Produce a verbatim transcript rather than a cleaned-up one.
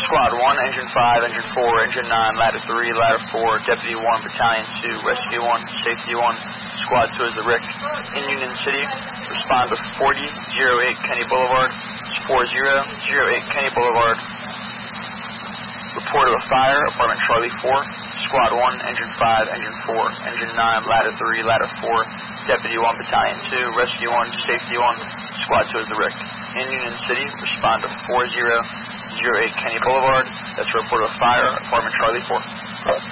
Squad one, Engine five, Engine four, Engine nine, Ladder three, Ladder four, Deputy one, Battalion two, Rescue one, Safety one, Squad two is the Rick in Union City. Respond to forty oh eight Kenny Boulevard. It's four zero oh eight Kenny Boulevard. Report of a fire, Apartment Charlie four. Squad one, Engine five, Engine four, Engine nine, Ladder three, Ladder four, Deputy one, Battalion two, Rescue one, Safety one, Squad two is the Rick in Union City. Respond to four zero oh eight Kenny Boulevard. That's a report of a fire, Apartment Charlie four.